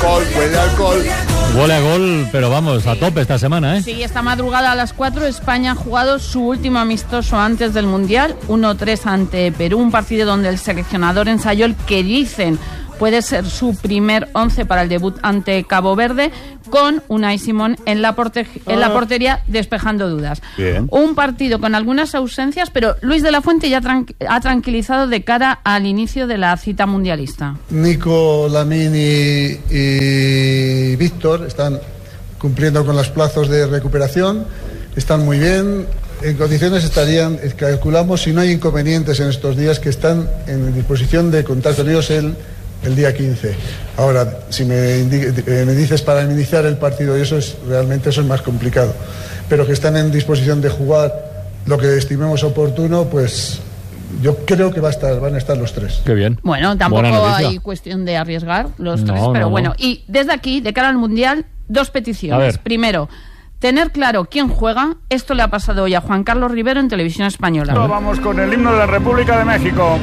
Huele a alcohol. Huele a gol, pero vamos, a tope esta semana, ¿eh? Sí, esta madrugada a las 4 España ha jugado su último amistoso antes del Mundial, 1-3 ante Perú, un partido donde el seleccionador ensayó el que dicen puede ser su primer 11 para el debut ante Cabo Verde, con Unai Simón en la portería despejando dudas. Bien. Un partido con algunas ausencias, pero Luis de la Fuente ya ha tranquilizado de cara al inicio de la cita mundialista. Nico, Lamine y Víctor están cumpliendo con los plazos de recuperación, están muy bien, en condiciones estarían, calculamos, si no hay inconvenientes en estos días, que están en disposición de contar con ellos el día 15. Ahora, si me dices para iniciar el partido, y eso es más complicado, pero que están en disposición de jugar lo que estimemos oportuno, pues yo creo que van a estar los tres. Qué bien. Bueno, tampoco hay cuestión de arriesgar los tres, pero bueno. Y desde aquí, de cara al Mundial, 2 peticiones. Primero, tener claro quién juega. Esto le ha pasado hoy a Juan Carlos Rivero en Televisión Española. Vamos con el himno de la República de México.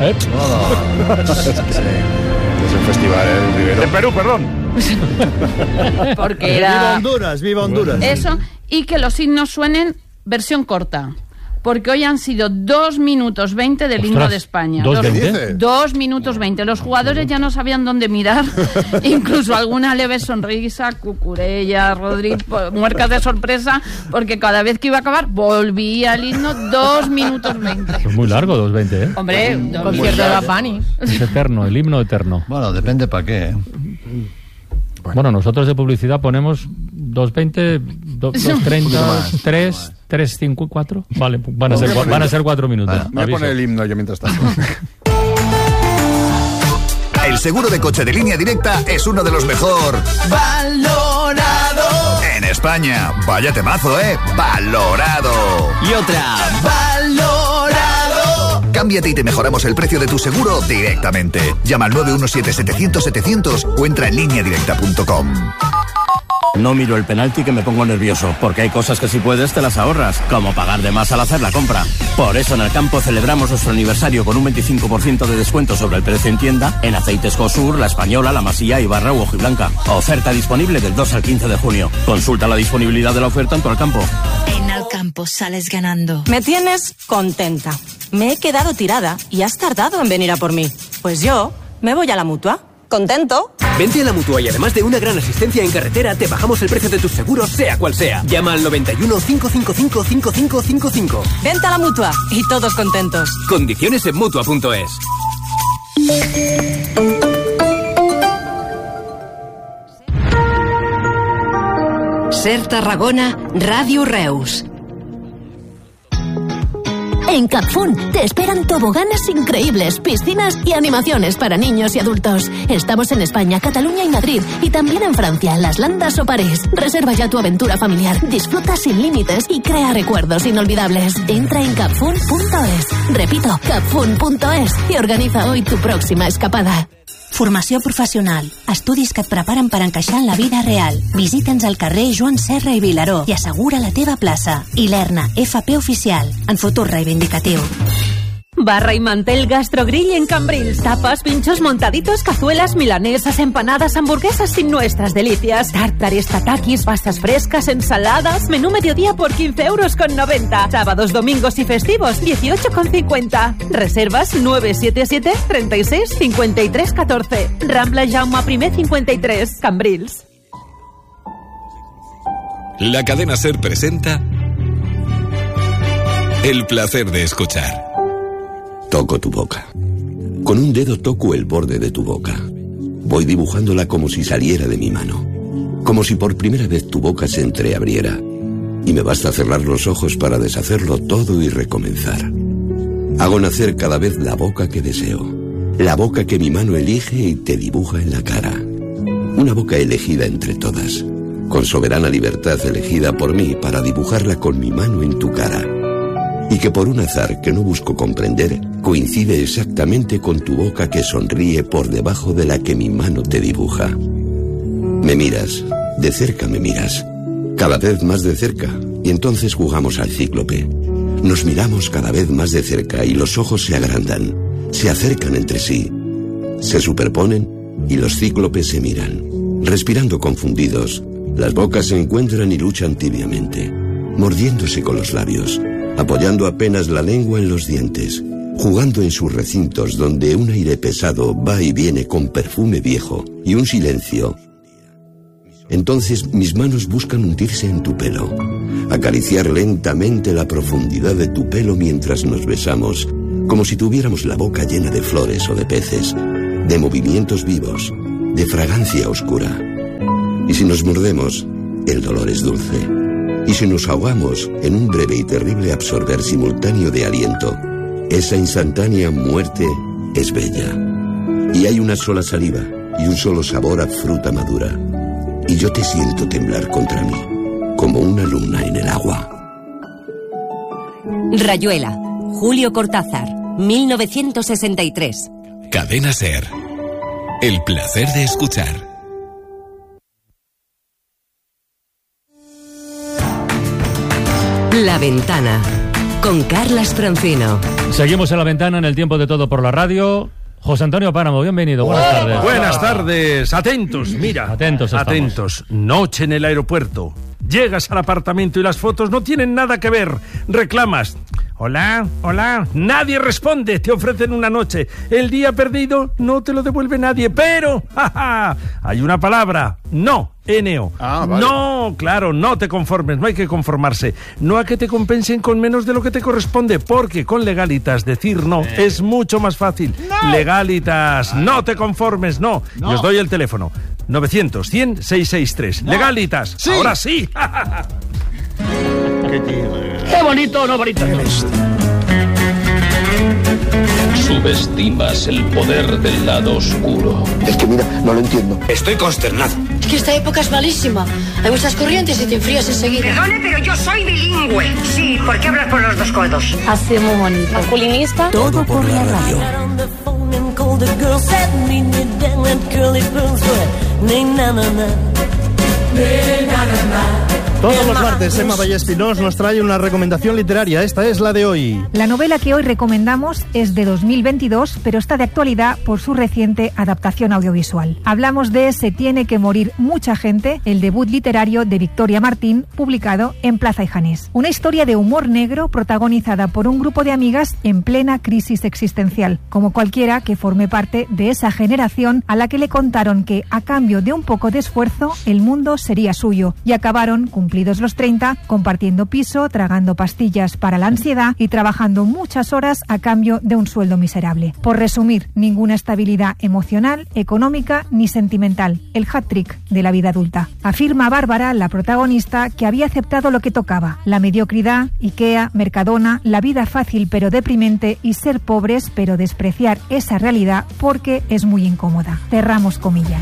Es un festival, Rivero. De Perú, perdón. Porque era... ¡Viva Honduras! ¡Viva Honduras! Eso, y que los himnos suenen versión corta. Porque hoy han sido 2 minutos 20 del himno de España. 2 minutos 20. Los jugadores ya no sabían dónde mirar. Incluso alguna leve sonrisa, Cucurella, Rodri, muercas de sorpresa, porque cada vez que iba a acabar volvía el himno 2 minutos 20. Es muy largo, 2:20, ¿eh? Hombre, un concierto de Bad Bunny. Es eterno, el himno eterno. Bueno, depende para qué, ¿eh? Bueno, nosotros de publicidad ponemos 2:20, 2:30, 3, 3:5, 4. Vale, van a ser 4 minutos. Vale, voy a poner el himno yo mientras tanto. El seguro de coche de Línea Directa es uno de los mejor valorado en España. Vaya temazo, ¿eh? Valorado. Y otra. Valorado. Cámbiate y te mejoramos el precio de tu seguro directamente. Llama al 917-700-700 o entra en lineadirecta.com. No miro el penalti que me pongo nervioso, porque hay cosas que si puedes te las ahorras, como pagar de más al hacer la compra. Por eso en Alcampo celebramos nuestro aniversario con un 25% de descuento sobre el precio en tienda en aceites Cosur, La Española, La Masía, Ibarra u Hojiblanca. Oferta disponible del 2 al 15 de junio. Consulta la disponibilidad de la oferta en tu Alcampo. En Alcampo sales ganando. Me tienes contenta. Me he quedado tirada y has tardado en venir a por mí. Pues yo me voy a la Mutua. ¿Contento? Vente a la Mutua y además de una gran asistencia en carretera, te bajamos el precio de tus seguros, sea cual sea. Llama al 91 555 5555. Vente a la Mutua y todos contentos. Condiciones en Mutua.es. Ser Tarragona, Radio Reus. En Capfun te esperan toboganes increíbles, piscinas y animaciones para niños y adultos. Estamos en España, Cataluña y Madrid, y también en Francia, Las Landas o París. Reserva ya tu aventura familiar, disfruta sin límites y crea recuerdos inolvidables. Entra en capfun.es. Repito, capfun.es y organiza hoy tu próxima escapada. Formació professional. Estudis que et preparen per encaixar en la vida real. Visita'ns al carrer Joan Serra i Vilaró i assegura la teva plaça. I l'ERNA, FP Oficial, en futur reivindicatiu. Barra y mantel Gastrogrill en Cambrils. Tapas, pinchos, montaditos, cazuelas, milanesas, empanadas, hamburguesas sin nuestras delicias. Tártares, tatakis, pastas frescas, ensaladas. Menú mediodía por 15,90 €. Sábados, domingos y festivos, 18,50 €. Reservas 977 36 53 14. Rambla Jaume I 53, Cambrils. La cadena SER presenta El placer de escuchar. Toco tu boca. Con un dedo toco el borde de tu boca. Voy dibujándola como si saliera de mi mano. Como si por primera vez tu boca se entreabriera. Y me basta cerrar los ojos para deshacerlo todo y recomenzar. Hago nacer cada vez la boca que deseo. La boca que mi mano elige y te dibuja en la cara. Una boca elegida entre todas. Con soberana libertad elegida por mí para dibujarla con mi mano en tu cara. Y que por un azar que no busco comprender, coincide exactamente con tu boca que sonríe por debajo de la que mi mano te dibuja. Me miras, de cerca me miras, cada vez más de cerca, y entonces jugamos al cíclope. Nos miramos cada vez más de cerca y los ojos se agrandan, se acercan entre sí, se superponen y los cíclopes se miran. Respirando confundidos, las bocas se encuentran y luchan tibiamente, mordiéndose con los labios, apoyando apenas la lengua en los dientes, jugando en sus recintos donde un aire pesado va y viene con perfume viejo y un silencio. Entonces mis manos buscan hundirse en tu pelo, acariciar lentamente la profundidad de tu pelo mientras nos besamos, como si tuviéramos la boca llena de flores o de peces, de movimientos vivos, de fragancia oscura. Y si nos mordemos, el dolor es dulce. Y si nos ahogamos en un breve y terrible absorber simultáneo de aliento, esa instantánea muerte es bella. Y hay una sola saliva y un solo sabor a fruta madura. Y yo te siento temblar contra mí, como una luna en el agua. Rayuela, Julio Cortázar, 1963. Cadena SER. El placer de escuchar. La Ventana, con Carlas Francino. Seguimos en La Ventana en el tiempo de Todo por la Radio. José Antonio Páramo, bienvenido. Buenas tardes. Buenas tardes. Atentos, mira. Atentos. Noche en el aeropuerto. Llegas al apartamento y las fotos no tienen nada que ver. Reclamas. Hola. Nadie responde. Te ofrecen una noche. El día perdido no te lo devuelve nadie. Pero, hay una palabra. No. N-O. Vale. No, claro, no te conformes, no hay que conformarse. No a que te compensen con menos de lo que te corresponde, porque con Legalitas decir no es mucho más fácil. No. Legalitas, no te conformes, no. Y os doy el teléfono. 900-100-663. No. Legalitas, sí. Ahora sí. Qué bonito, no bonito. Subestimas el poder del lado oscuro. Es que mira, no lo entiendo. Estoy consternado. Es que esta época es malísima. Hay muchas corrientes y te enfrías enseguida. Perdone, pero yo soy bilingüe. Sí, ¿por qué hablas por los dos codos? Así muy bonito. Masculinista. Todo por la radio. Todos los martes, Emma Vallespinós nos trae una recomendación literaria. Esta es la de hoy. La novela que hoy recomendamos es de 2022, pero está de actualidad por su reciente adaptación audiovisual. Hablamos de Se tiene que morir mucha gente, el debut literario de Victoria Martín, publicado en Plaza y Janés. Una historia de humor negro protagonizada por un grupo de amigas en plena crisis existencial, como cualquiera que forme parte de esa generación a la que le contaron que, a cambio de un poco de esfuerzo, el mundo sería suyo, y acabaron cumplidos los 30, compartiendo piso, tragando pastillas para la ansiedad y trabajando muchas horas a cambio de un sueldo miserable. Por resumir, ninguna estabilidad emocional, económica ni sentimental. El hat-trick de la vida adulta. Afirma Bárbara, la protagonista, que había aceptado lo que tocaba. La mediocridad, Ikea, Mercadona, la vida fácil pero deprimente y ser pobres pero despreciar esa realidad porque es muy incómoda. Cerramos comillas.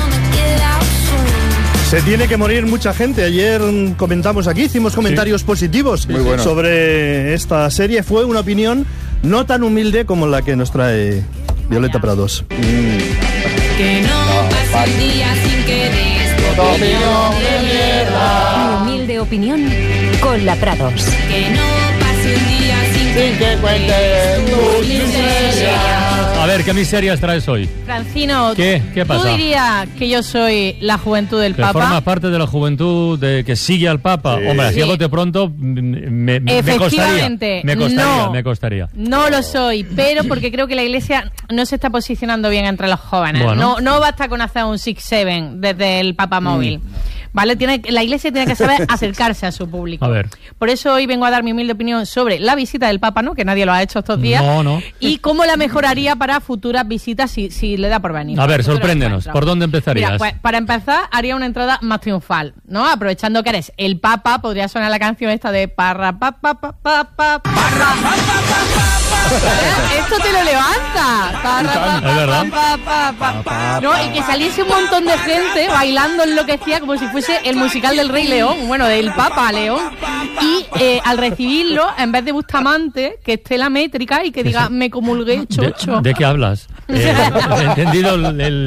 Se tiene que morir mucha gente. Ayer comentamos aquí, hicimos comentarios positivos sobre esta serie. Fue una opinión no tan humilde como la que nos trae Violeta Prados. Que no pase un día sin que des tu opinión de mierda. Mi humilde opinión con la Prados. Que no pase un día sin que cuentes tus miserias. A ver, ¿qué miserias traes hoy? Francino, ¿Qué pasa? ¿Tú dirías que yo soy la juventud del Papa? ¿Formas parte de la juventud que sigue al Papa? Sí. Hombre, así a bote pronto me costaría. No lo soy, pero porque creo que la Iglesia no se está posicionando bien entre los jóvenes. Bueno. No basta con hacer un 6-7 desde el Papa móvil. ¿Vale? La Iglesia tiene que saber acercarse a su público. A ver. Por eso hoy vengo a dar mi humilde opinión sobre la visita del Papa, ¿no? Que nadie lo ha hecho estos días. No. Y cómo la mejoraría para futuras visitas si le da por venir. A ver, sorpréndenos. ¿Por dónde empezarías? Mira, pues para empezar haría una entrada más triunfal, ¿no? Aprovechando que eres el Papa, podría sonar la canción esta de parra pa pa pa pa pa parra pa pa pa. Esto te lo levanta. Parra pa pa pa pa. No, y que saliese un montón de gente bailando enloquecida como si fuese el musical del Rey León, bueno, del Papa León. Y al recibirlo, en vez de Bustamante, que esté la métrica y que diga me comulgué chocho. ¿De qué hablas? He entendido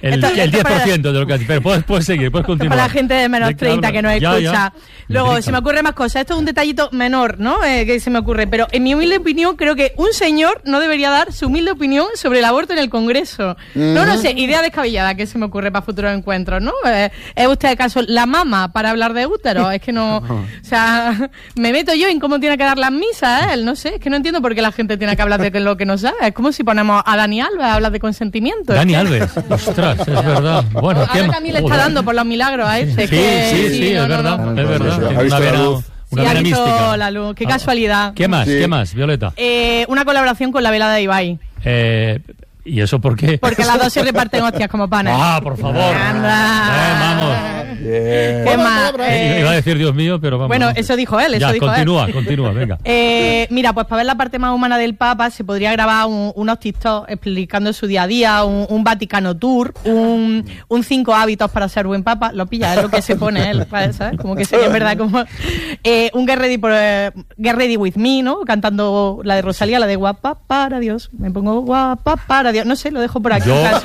El 10% de lo que hace. Pero puedes seguir, puedes continuar. Para la gente de menos 30 que nos escucha. Ya. Luego, se me ocurren más cosas. Esto es un detallito menor, ¿no? Que se me ocurre. Pero en mi humilde opinión, creo que un señor no debería dar su humilde opinión sobre el aborto en el Congreso. No sé, idea descabellada que se me ocurre para futuros encuentros, ¿no? ¿Es usted acaso la mama para hablar de útero? Es que no... O sea, me meto yo en cómo tiene que dar las misas, él. No sé, es que no entiendo por qué la gente tiene que hablar de lo que no sabe. Es como si ponemos a Dani Alves a hablar de consentimiento. Dani Alves, ostras, es verdad. Bueno, ahora que a mí le está dando por los milagros a este. Sí, es verdad. Es verdad. Ha visto la luz. Una ha visto mística. La luz. Qué casualidad. ¿Qué más, Violeta? Una colaboración con la velada de Ibai. ¿Y eso por qué? Porque las dos se reparten hostias como panes. Por favor. Anda. Vamos. ¿Qué más? Iba a decir Dios mío, pero vamos. Bueno, eso dijo él. Continúa, venga. Mira, pues para ver la parte más humana del Papa se podría grabar unos TikTok explicando su día a día, un Vaticano Tour, un 5 hábitos para ser buen Papa. Lo pilla, es lo que se pone él, ¿sabes? Como que sería en verdad como... un Get Ready With Me, ¿no? Cantando la de Rosalía, la de guapa para Dios. Me pongo guapa para Dios. No sé, lo dejo por aquí.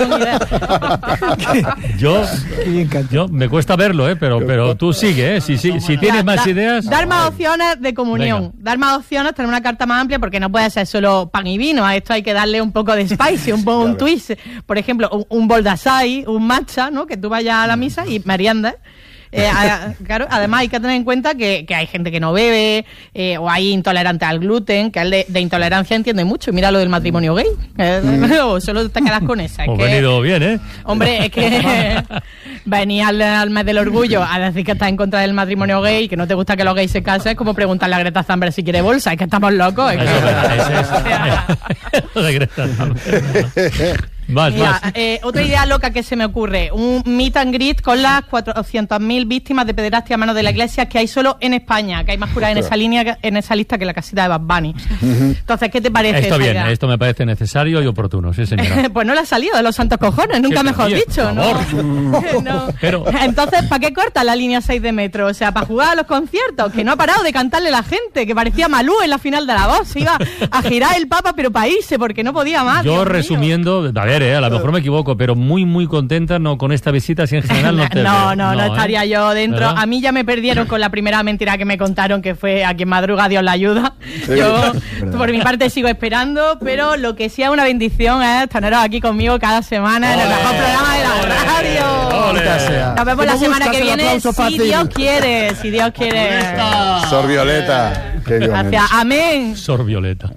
Yo me cuesta verlo, pero tú sigue, si tienes más ideas. Dar más opciones de comunión. Venga. Dar más opciones, tener una carta más amplia, porque no puede ser solo pan y vino. A esto hay que darle un poco de spicy, un twist. Por ejemplo, un bol de açaí, un matcha, ¿no? Que tú vayas a la misa y meriendas. Claro, además hay que tener en cuenta que hay gente que no bebe o hay intolerantes al gluten, que él de intolerancia entiende mucho. Mira lo del matrimonio gay. O solo te quedas con esa. Hemos venido bien, ¿eh? Hombre, es que venir al mes del orgullo a decir que estás en contra del matrimonio gay y que no te gusta que los gays se casen, es como preguntarle a Greta Thunberg si quiere bolsa. Es que estamos locos. Es de Greta Thunberg. Mira, otra idea loca que se me ocurre, un meet and greet con las 400.000 víctimas de pederastia a manos de la Iglesia que hay solo en España, que hay más curadas en esa lista que la casita de Bad Bunny. Entonces, ¿qué te parece? Esto me parece necesario y oportuno, sí señora. Pues no le ha salido de los santos cojones, nunca mejor dicho, ¿no? No. Pero... Entonces, ¿para qué corta la línea 6 de metro? O sea, para jugar a los conciertos, que no ha parado de cantarle la gente, que parecía Malú en la final de La Voz, se iba a girar el Papa pero para irse, porque no podía más. Yo resumiendo, a ver, a lo mejor me equivoco, pero muy contenta con esta visita, si en general no te no estaría yo dentro. ¿Verdad? A mí ya me perdieron con la primera mentira que me contaron, que fue a quien madruga Dios la ayuda. Sí, yo por mi parte sigo esperando, pero lo que sí es una bendición es teneros aquí conmigo cada semana en el mejor programa de la radio. Nos vemos la semana que viene, si Dios quiere. Sor Violeta. Gracias, amén. Sor Violeta.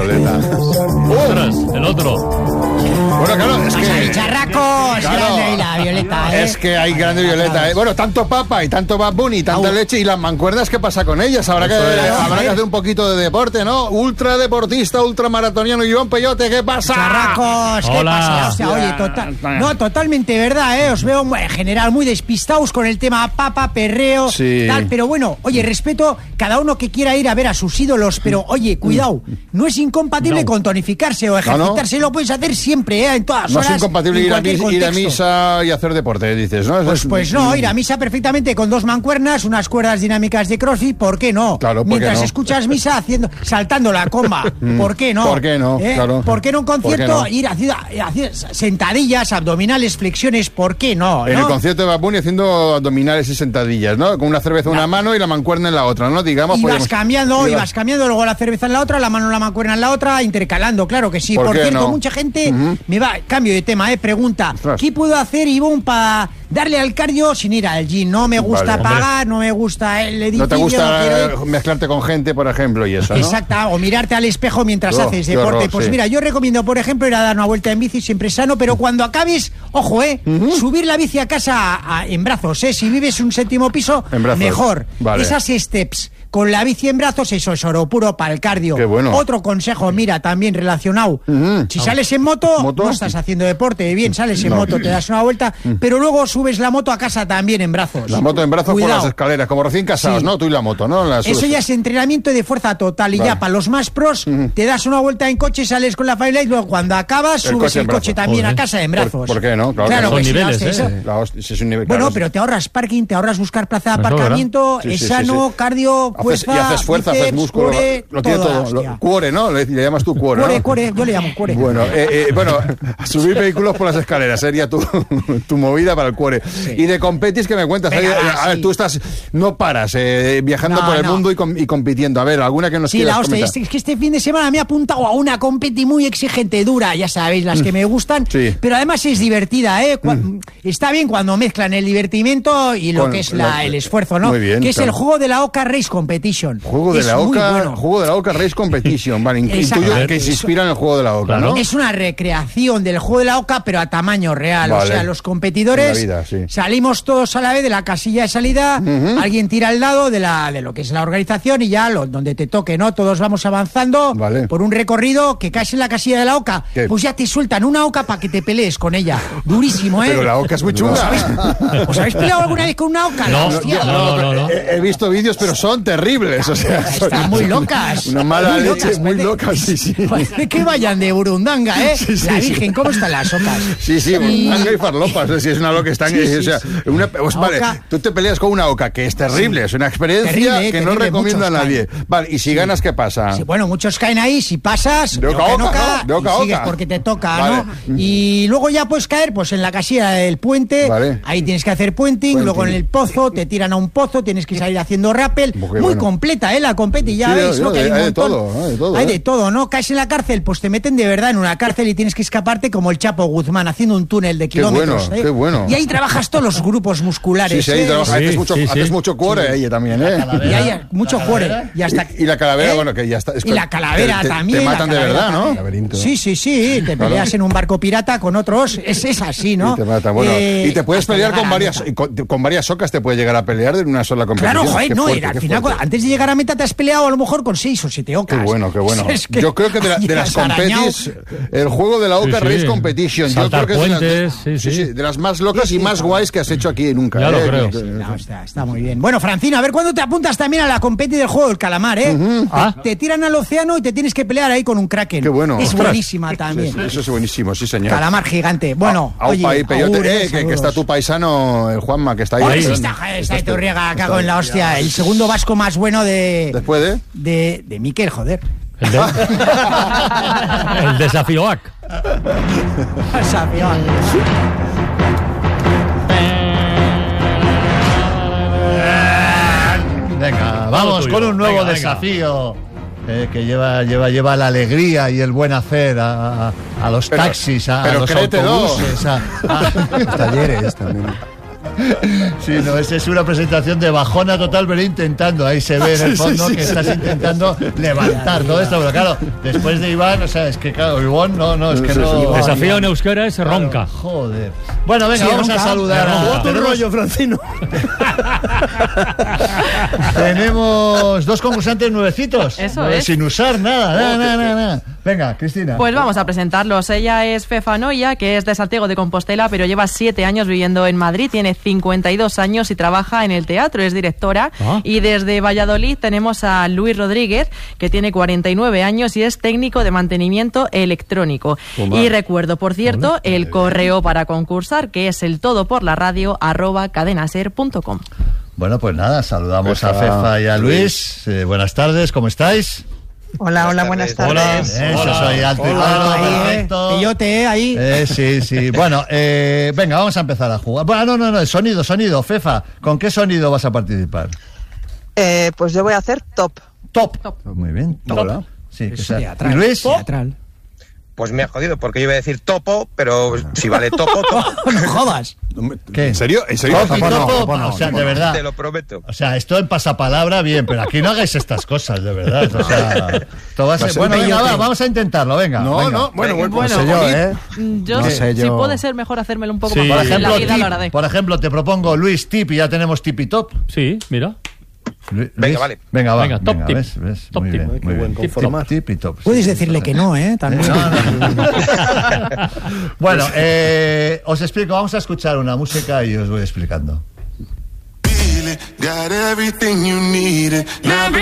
Ostras, el otro. Bueno, claro, es que... Charracos, grande la Violeta, Es que hay grande Violeta, Bueno, tanto Papa y tanto Bad Bunny, tanta leche, y las mancuernas, ¿qué pasa con ellas? Habrá que hacer un poquito de deporte, ¿no? Ultradeportista, ultramaratoniano, Iván Peyote, ¿qué pasa? Charracos, ¿qué pasa? O sea, oye, totalmente verdad, Os veo en general muy despistados con el tema Papa, perreo, tal, pero bueno, oye, respeto cada uno que quiera ir a ver a sus ídolos, pero oye, cuidado, no es incompatible con tonificarse o ejercitarse, lo puedes hacer siempre, en todas horas. No es incompatible ir a misa y hacer deporte, dices, ¿no? Pues no, ir a misa perfectamente con dos mancuernas, unas cuerdas dinámicas de CrossFit, ¿por qué no? Claro, mientras escuchas misa saltando la comba, ¿por qué no? ¿Por qué no? Claro. ¿Por qué no un concierto ir haciendo sentadillas, abdominales, flexiones, ¿por qué no? En el concierto de Bad Bunny haciendo abdominales y sentadillas, ¿no? Con una cerveza en una mano y la mancuerna en la otra, ¿no? Digamos, y vas cambiando, luego la cerveza en la otra, la mano en la mancuerna en la otra, intercalando, claro que sí. Por cierto, mucha gente cambio de tema, pregunta, ¿qué puedo hacer, Ivonne, para darle al cardio sin ir al gym? No me gusta pagar, no me gusta el edificio. No te gusta mezclarte con gente, por ejemplo, y eso, ¿no? Exacto, o mirarte al espejo mientras haces deporte. Pues mira, yo recomiendo, por ejemplo, ir a dar una vuelta en bici, siempre sano, pero cuando acabes, ojo, subir la bici a casa en brazos, si vives un 7º piso, mejor. Vale. Esas steps con la bici en brazos, eso es oro puro para el cardio. Qué bueno. Otro consejo, mira, también relacionado. Si sales en moto, no estás haciendo deporte, bien, sales en moto, te das una vuelta, pero luego subes la moto a casa también en brazos. La moto en brazos por las escaleras, como recién casados, ¿no? Tú y la moto, ¿no? Eso ya es entrenamiento de fuerza total, y ya para los más pros, te das una vuelta en coche, sales con la Firelight, luego cuando acabas, subes el coche también a casa en brazos. ¿Por qué no? Claro, son niveles, Bueno, pero te ahorras parking, te ahorras buscar plaza de aparcamiento, es sano, cardio, fuerza, y haces fuerza, bíceps, haces músculo, core, lo tiene todo. Cuore, ¿no? Le llamas tú cuore, ¿no? Cuore, yo le llamo cuore. Bueno, subir vehículos por las escaleras sería tu movida para el cuore. Sí. Y de competis, ¿qué me cuentas? Venga, a ver, tú no paras viajando por el mundo y compitiendo. A ver, alguna que nos quieras comentar. Es que este fin de semana me he apuntado a una competi muy exigente, dura, ya sabéis, las que me gustan, pero además es divertida, ¿eh? Está bien cuando mezclan el divertimento y lo que es el esfuerzo, ¿no? Muy bien, que es el juego de la Oca Race Competition. Juego de la Oca Race Competition, vale, intuyo que se inspira en el juego de la Oca, ¿no? Es una recreación del juego de la Oca, pero a tamaño real, vale. O sea, los competidores salimos todos a la vez de la casilla de salida, alguien tira el dado de lo que es la organización y ya donde te toque, ¿no? Todos vamos avanzando por un recorrido que caes en la casilla de la Oca, pues ya te sueltan una Oca para que te pelees con ella. Durísimo, ¿eh? Pero la Oca es muy chunga. ¿Os habéis peleado alguna vez con una Oca? No. He visto vídeos, pero son terribles, o sea... Están muy locas. Una mala leche, muy locas, sí. Parece que vayan de Burundanga, ¿eh? La Virgen, ¿cómo están las ocas? Sí, Burundanga y farlopas, si es una loca, están... O sea, vale, tú te peleas con una Oca, que es terrible, es una experiencia que no recomiendo a nadie. Vale, y si ganas, ¿qué pasa? Sí, bueno, muchos caen ahí, si pasas, de Oca, sigues porque te toca, vale. ¿No? Y luego ya puedes caer pues en la casilla del puente, vale. Ahí tienes que hacer puenting, luego en el pozo, te tiran a un pozo, tienes que salir haciendo rappel, muy completa, la competi, ya veis, ¿no? Que hay un montón. Hay de todo, ¿no? Caes en la cárcel, pues te meten de verdad en una cárcel y tienes que escaparte como el Chapo Guzmán, haciendo un túnel de kilómetros. Qué bueno. Y ahí trabajas todos los grupos musculares. Sí, ahí trabajas, haces mucho cuore ahí también, ¿eh? Y hay mucho cuore. Y la calavera, bueno, que ya está. Y la calavera también. Te matan de verdad, ¿no? Sí, te peleas en un barco pirata con otros, es así, ¿no? Y te matan, bueno. Y te puedes pelear con varias ocas, te puedes llegar a pelear de una sola competición. Claro, joder, no, al final, antes de llegar a meta te has peleado a lo mejor con 6 o 7 ocas. Qué bueno. Yo creo que de las competis, el juego de la Oca Race Competition, yo creo que es de las más locas y más guays que has hecho aquí nunca. Ya lo creo. Está muy bien. Bueno, Francina, a ver cuándo te apuntas también a la competi del juego del calamar, ¿eh? Te tiran al océano y te tienes que pelear ahí con un kraken. Qué bueno. Es buenísima también. Eso es buenísimo, sí, señor. Calamar gigante. Bueno, oye, que está tu paisano, el Juanma, que está ahí. Está ahí Torriega, cago en la hostia. El segundo vasco más bueno de... ¿Después de Miquel, joder. El desafío-ac. Desafío-ac. Venga, vamos con un nuevo desafío. Que lleva la alegría y el buen hacer a los taxis, a los autobuses, a talleres también. Sí, no, es una presentación de bajona total, pero intentando, ahí se ve en el fondo que estás intentando levantar todo esto, pero claro, después de Iván, o sea, es que claro, Iván, no, es que no... Desafío en euskera es ronca. Joder. Bueno, venga, vamos a saludar a... Otro rollo, Francino. Tenemos 2 concursantes nuevecitos. Eso es. Sin usar nada. Venga, Cristina. Pues vamos a presentarlos. Ella es Fefa Noia, que es de Santiago de Compostela, pero lleva 7 años viviendo en Madrid, tiene 52 años y trabaja en el teatro, es directora. Y desde Valladolid tenemos a Luis Rodríguez, que tiene 49 años y es técnico de mantenimiento electrónico. Y recuerdo, por cierto, el correo para concursar, que es eltodoporlaradio@cadenaser.com. Bueno, pues nada, saludamos a Fefa y a Luis. Buenas tardes, ¿cómo estáis? Hola, buenas tardes. Eso, soy alto y claro, perfecto. Pillote, ahí. Sí. Bueno, venga, vamos a empezar a jugar. Bueno, no, sonido. Fefa, ¿con qué sonido vas a participar? Pues yo voy a hacer top. Muy bien, top. Hola. Sí, que sea. Teatral. ¿Y Luis? Teatral. Pues me ha jodido, porque yo iba a decir topo, pero si vale topo. No jodas. ¿Qué? ¿En serio? Topo, no, o sea, de verdad. Te lo prometo. O sea, esto en pasapalabra, bien, pero aquí no hagáis estas cosas, de verdad. O sea, esto va a ser... Bueno, venga, vamos a intentarlo, venga. Bueno, yo no sé, si puede ser mejor hacérmelo un poco más por ejemplo, la vida, lo haré. Por ejemplo, te propongo Luis Tip y ya tenemos Tip y Top. Sí, mira. Venga, vale. Venga, top tip. ¿Ves? Top muy tip. bien, muy bien. Tip y top. Puedes decirle que no, también. Bueno, os explico, vamos a escuchar una música y os voy explicando.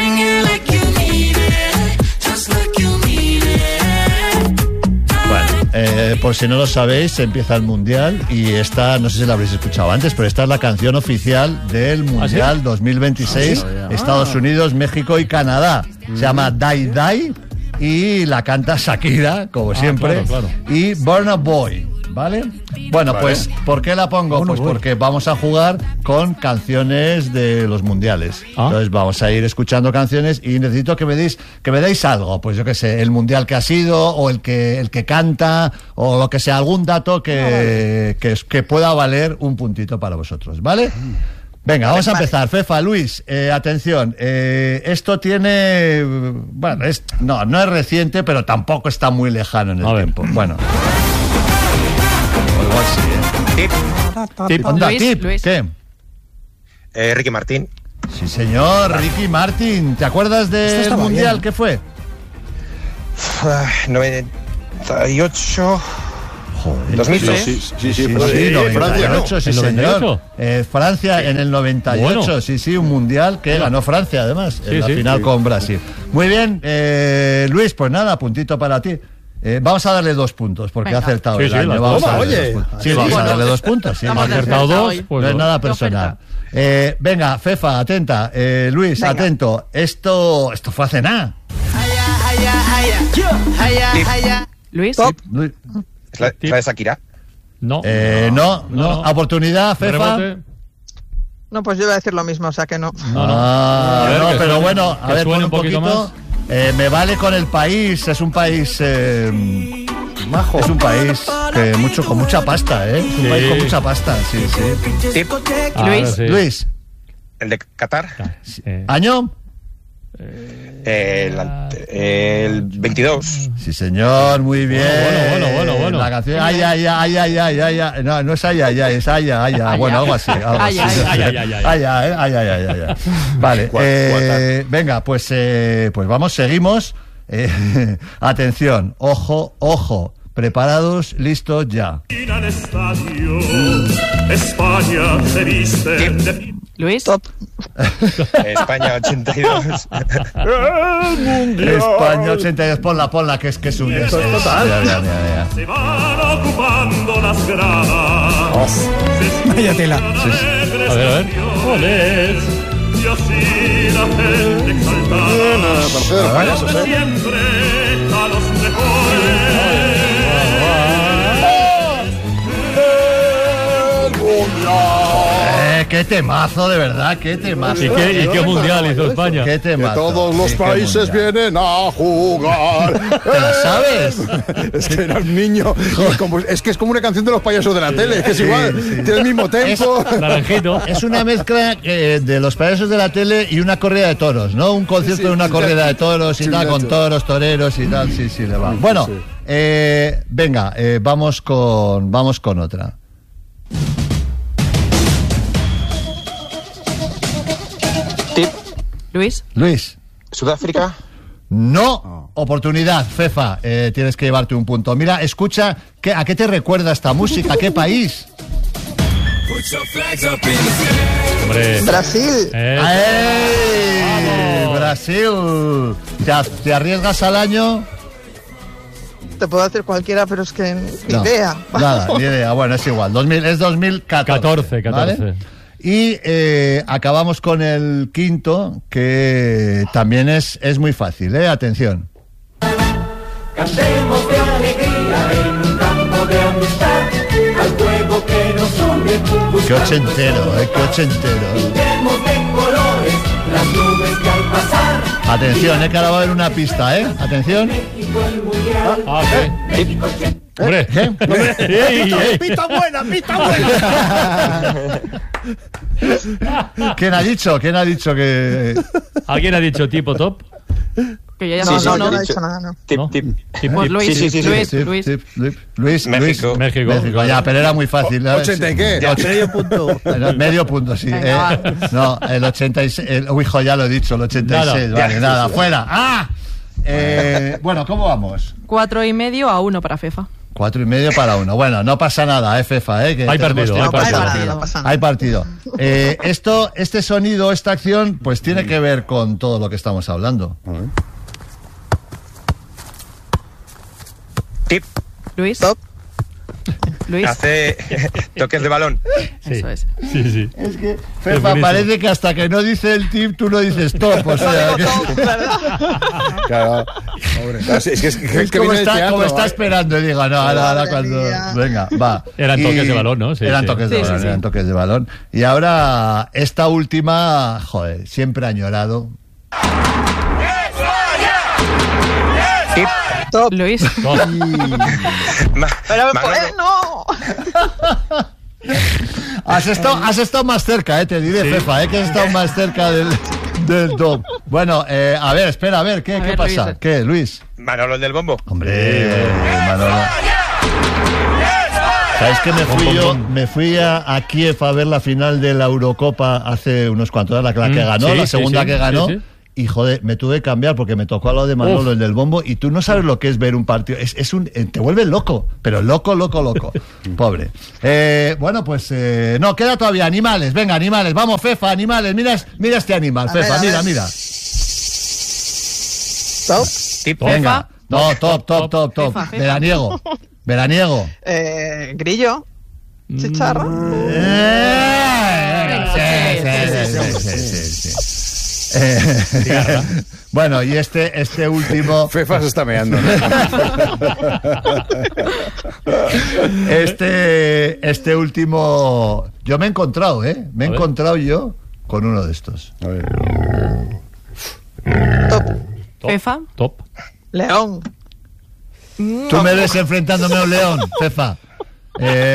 Bueno, por si no lo sabéis, empieza el Mundial y esta, no sé si la habréis escuchado antes, pero esta es la canción oficial del Mundial 2026, Estados Unidos, México y Canadá. Se llama Die Die y la canta Shakira, como siempre, claro. Y Burna Boy. ¿Vale? Bueno, pues, ¿por qué la pongo? Pues porque vamos a jugar con canciones de los mundiales. Entonces vamos a ir escuchando canciones y necesito que me deis algo, pues yo qué sé, el mundial que ha sido, o el que canta, o lo que sea, algún dato que pueda valer un puntito para vosotros, ¿vale? Venga, vamos a empezar. Fefa, Luis, atención. Esto tiene... Bueno, no es reciente, pero tampoco está muy lejano en el tiempo. Bueno... Igual sí, Tip. Anda, Tip. Luis. ¿Qué? Ricky Martin. Sí, señor, Ricky Martin. ¿Te acuerdas del mundial? ¿Qué fue? 98... Joder, 2006. Sí, 98, sí, señor. Francia en el 98, bueno. Sí, un mundial que ganó Francia, además, en la final con Brasil. Muy bien, Luis, pues nada, puntito para ti. Vamos a darle 2 puntos, porque ha acertado el año. Vamos a darle 2 puntos. Sí, ha acertado 2, pues no es nada personal. Venga, Fefa, atenta. Luis, atento. Esto fue hace nada. Luis. ¿Es la de Shakira? No. No. Oportunidad, Fefa. No, pues yo voy a decir lo mismo, o sea que no. No, pero bueno, a ver, pon un poquito más. Me vale con el país, es un país majo. Es un país con mucha pasta, Es un país con mucha pasta, sí. Tip. Luis. ¿El de Qatar? ¿Año? El 22. Sí, señor, muy bien. Bueno. La canción ay. No es ay, es ay. Bueno, algo así. Vale, venga, pues vamos, seguimos. Atención, ojo. Preparados, listos, ya. España se viste. Luis. Top. España 82. El mundial. España 82, ponla, que es un... Total. Ya. Se van ocupando las gradas. Vaya tela. A ver. Joder. Y así la gente exaltada. Siempre a los mejores. Qué temazo, de verdad, qué temazo. ¿Y qué mundial hizo España? Qué temazo. Que todos los países vienen a jugar. ¿Te la sabes? Es que era un niño. Es que es como una canción de los payasos de la tele. Es que es igual. Tiene el mismo tempo. Naranjito. Es una mezcla de los payasos de la tele y una corrida de toros, ¿no? Un concierto de una corrida de toros y tal, con toros, toreros y tal. Sí, le va. Bueno, venga, vamos con otra. Tip. Luis. ¿Sudáfrica? No. Oportunidad, Fefa. Tienes que llevarte un punto. Mira, escucha, ¿a qué te recuerda esta música? ¿A qué país? Hombre. Brasil. Brasil. ¿Te arriesgas al año? Te puedo hacer cualquiera, pero es que ni idea. Nada, ni idea. Bueno, es igual. Es 2014. 14. ¿Vale? Y acabamos con el quinto, que también es muy fácil, atención. Cantemos de alegría en un campo de amistad, al fuego que nos une. Qué ochentero, qué ochentero. Pintemos de colores las nubes que al pasar. Atención, que ahora va a haber una pista, Atención. Hombre, pista buena. ¿Quién ha dicho que...? ¿Alguien ha dicho tipo top? Que ya no ha dicho nada, no. Tip. Pues Luis. México. Ya, pero era muy fácil. ¿80 y qué? Medio punto. Medio punto, sí. No, el 86... hijo, ya lo he dicho, el 86. Nada, fuera. Bueno, ¿cómo vamos? 4,5-1 para Fefa. 4,5 para 1. Bueno, no pasa nada, Fefa, que hay partido. Hay partido. Este sonido, esta acción, pues tiene que ver con todo lo que estamos hablando. Tip. Luis. Top. Luis. Hace toques de balón. Sí. Eso es. Sí. Es que, Fefa, parece que hasta que no dice el tip, tú no dices top. O sea, claro. Es como está esperando. Y digo, no, ahora cuando. Venga, va. Eran toques de balón, ¿no? Sí, eran toques de balón, eran toques de balón. Y ahora, esta última, joder, siempre añorado. Top. Luis. Top. Pero no. Has estado más cerca, te diré, sí. Fefa, que has estado más cerca del top. Bueno, a ver, espera, ¿qué pasa? Luis. ¿Qué, Luis? Manolo del bombo. Hombre, Manolo. ¿Sabes que me fui a Kiev a ver la final de la Eurocopa hace unos cuantos años, la que ganó, la segunda que ganó? Sí. Y joder, me tuve que cambiar porque me tocó a lo de Manolo, el del bombo, y tú no sabes lo que es ver un partido. Te vuelve loco, pero loco. Pobre. Bueno, pues no, queda todavía animales. Venga, animales, vamos, Fefa, animales. Mira este animal, Fefa, mira. Top. Venga. No, top. Fefa. Veraniego. Grillo. Chicharra. Sí. Bueno, y este último. Fefa se está meando. Este último. Yo me he encontrado, Me he encontrado yo con uno de estos. Top. Fefa. Top. León. Tú me ves enfrentándome a un león, Fefa.